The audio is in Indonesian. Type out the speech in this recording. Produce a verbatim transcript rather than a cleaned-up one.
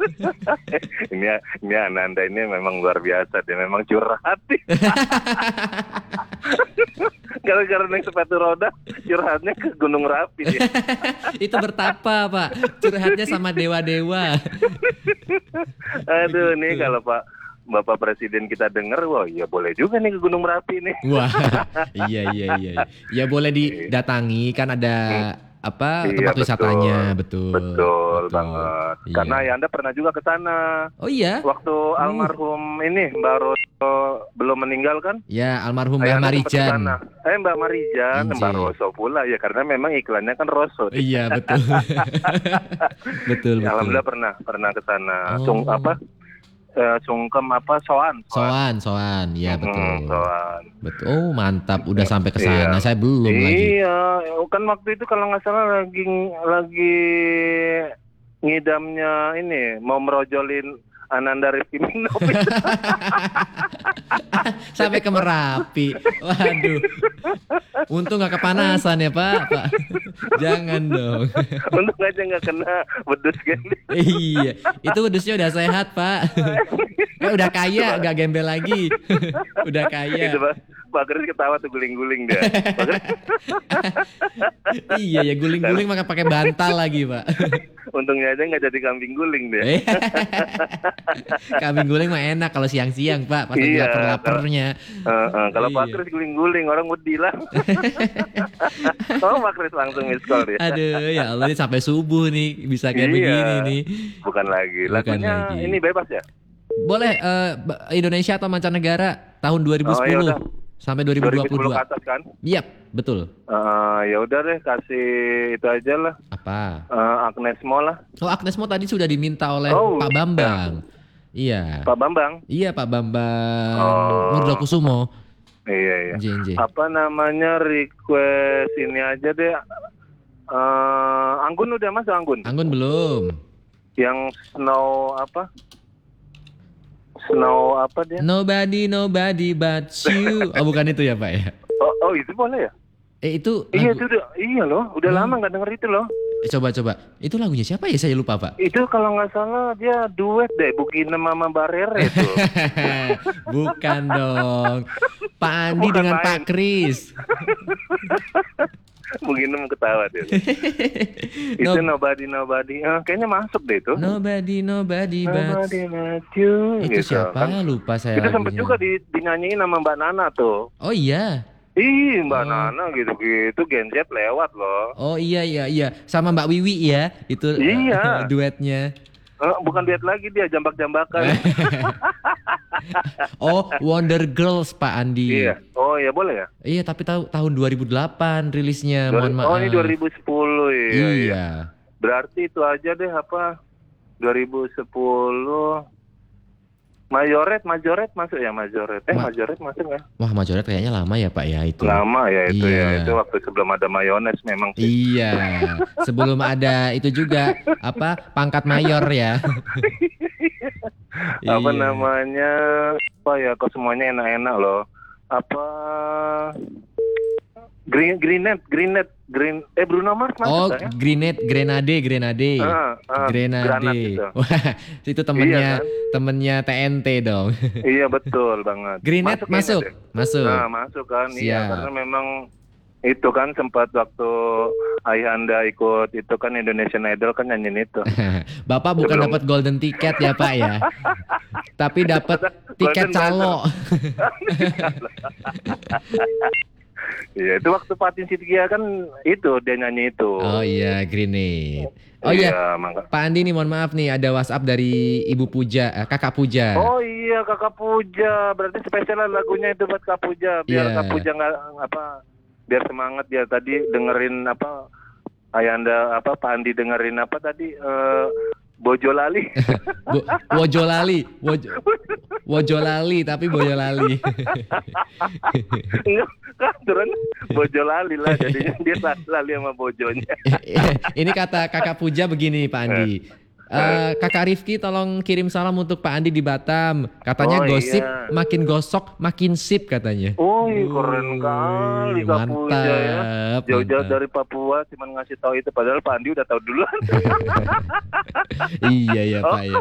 ini ini Ananda ini memang luar biasa, dia memang curhat. Gara-gara naik sepatu roda, curhatnya ke Gunung Rapi dia. Itu bertapa Pak, curhatnya sama dewa-dewa. Aduh, nih kalau Pak Bapak Presiden kita dengar, wah ya boleh juga nih ke Gunung Merapi nih. Wah, iya iya iya. Ya boleh didatangi, kan ada apa Iya, tempat betul. wisatanya, betul. Betul, banget. Iya. Karena ya Anda pernah juga ke sana. Oh iya. Waktu almarhum ini Mbak Roso belum meninggal kan? Ya, almarhum Ayah Mbak Anda sempat ke Marijan. sana. Eh Mbak Marijan, Inci. Mbak Roso pula ya, karena memang iklannya kan Roso. Iya, betul. betul, Ya, betul. alhamdulillah pernah pernah ke sana. Oh. Sung apa? Eh, sungkem apa? Soan. Soan, soan. Ya, betul. Hmm, soan. Betul. Oh, mantap. Udah sampai ke sana. Iya. Saya belum lagi. Iya, kan waktu itu kalau nggak salah lagi lagi ngidamnya ini mau merojolin Ananda Rizky Minop. Sampai ke Merapi. Waduh. Untung nggak kepanasan ya Pak. Pak. Jangan dong. Untung aja nggak kena wedus gini. Iya, itu wedusnya udah sehat Pak. Eh, udah kaya, nggak gembel lagi. Udah kaya. Itu Pak, Pak Kris ketawa tuh guling-guling dia. Pak Kris, Iya ya, guling-guling maka pakai bantal lagi Pak. untungnya aja nggak jadi kambing guling dia. Kambing guling mah enak kalau siang-siang Pak, pas lagi Iya, lapar-laparnya. Uh, uh, kalau Pak Iya. Kris guling-guling orang wedi lah. Oh Pak Kris langsung miss call dia. Aduh, ya Allah, ini sampai subuh nih bisa kayak Iya. begini nih. Bukan lagi. Bukan Lagunya lagi. ini bebas ya? Boleh eh, Indonesia atau mancanegara tahun dua ribu sepuluh Oh, ya udah. sampai dua ribu dua puluh dua ribu sepuluh dua. ke atas kan? Iya, betul. Uh, ya udah deh kasih itu aja lah. Apa? Uh, Agnes Mo lah. Oh, Agnes Mo tadi sudah diminta oleh Oh, Pak Bambang. Iya. Pak Bambang. Iya, Pak Bambang Oh. Murdokusumo. Iya iya. J N J. Apa namanya request ini aja deh. Uh, Anggun udah masuk Anggun. Anggun belum. Yang snow apa? Snow apa dia? Nobody nobody but you. Oh, bukan itu ya, Pak ya? Oh, oh itu boleh ya? Eh itu Iya lagu- itu udah, iya loh, udah Hmm. lama nggak denger itu loh. Eh, coba coba. Itu lagunya siapa ya? Saya lupa, Pak. Itu kalau nggak salah dia duet deh, Bugina Mama Barere itu. Bukan dong. Pak Andi Bukan dengan main. Pak Kris. Bugina mau ketawa dia. Itu No- nobody nobody, ah, kayaknya masuk deh itu. Nobody nobody but Nobody but you. itu gitu, siapa? kan. Lupa saya. Itu sempat lagunya. juga di, dinyanyiin sama Mbak Nana tuh. Oh iya. Ih, Mbak Oh. Nana gitu-gitu Gen Z lewat loh. Oh iya iya iya. Sama Mbak Wiwi ya. Itu Iya. duetnya. Eh, bukan duet lagi dia, jambak-jambakan. Oh, Wonder Girls Pak Andi. Iya. Oh iya boleh ya? Iya, tapi tahu tahun dua ribu delapan rilisnya. Dua- Mohon maaf. oh ini dua ribu sepuluh ya. Iya. Berarti itu aja deh apa? dua ribu sepuluh Majoret, Majoret masuk ya Majoret. Eh Ma- Majoret masuk ya? Wah, Majoret kayaknya lama ya Pak ya itu. Lama ya itu Iya. ya. Itu waktu sebelum ada mayones memang sih. Iya. Sebelum ada itu juga apa pangkat mayor ya. Apa Iya. namanya? Apa ya? Kok semuanya enak-enak loh. Apa? Green Greenet, Greenet, Green. Eh Bruno Mars masuk Oh, nggak ya? Grenade, Grenade, Grenade. Ah, ah, Grenade. granat itu. Wah, itu temennya Iya, kan? temennya T N T dong. Iya betul banget. Grenade kayaknya masuk, deh. masuk. Nah masuk kan, iya Siap. karena memang itu kan sempat waktu ayah anda ikut itu kan Indonesian Idol kan nyanyiin itu. Bapak bukan Sebelum- dapat golden ticket ya Pak ya, tapi dapat tiket Golden calo. Iya itu waktu Fatin Sidkia kan itu dia nyanyi itu. Oh iya, Grenade. Oh iya, mangga. Pak Andi nih, mohon maaf nih, ada WhatsApp dari Ibu Puja, eh, Kakak Puja. Oh iya Kakak Puja, berarti spesial lagunya itu buat Kak Puja, biar Iya. Kak Puja nggak apa, biar semangat dia tadi dengerin apa, ayanda apa Pak Andi dengerin apa tadi eh, Bojolali. Bo- Wojolali, Woj Wojolali tapi Boyolali. Enggak, kan turun Bojolali lah jadinya dia lali sama bojonya. Ini kata Kakak Puja begini Pak Andi. Eh, Kakak Rifki tolong kirim salam untuk Pak Andi di Batam. Katanya Oh, gosip iya. makin gosok makin sip katanya. Oh, keren kali Kak Mantap, Puja ya. Jauh-jauh mantap. dari Papua cuman ngasih tahu itu padahal Pak Andi udah tahu duluan. Iya ya Oh, Pak ya.